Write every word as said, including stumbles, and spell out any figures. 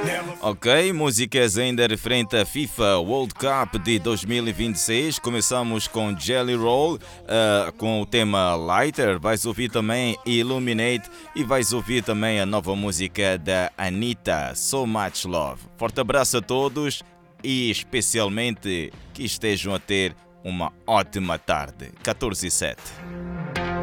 Ok, músicas ainda referente à FIFA World Cup de dois mil e vinte e seis. Começamos com Jelly Roll, uh, com o tema Lighter. Vais ouvir também Illuminate e vais ouvir também a nova música da Anitta, So Much Love. Forte abraço a todos e especialmente que estejam a ter uma ótima tarde. catorze e sete.